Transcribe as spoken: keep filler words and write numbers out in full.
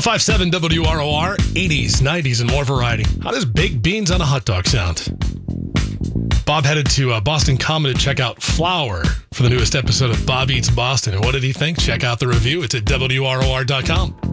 five seven W R O R, eighties, nineties, and more variety. How does baked beans on a hot dog sound? Bob headed to uh, Boston Common to check out Flour for the newest episode of Bob Eats Boston. And what did he think? Check out the review. It's at W R O R dot com.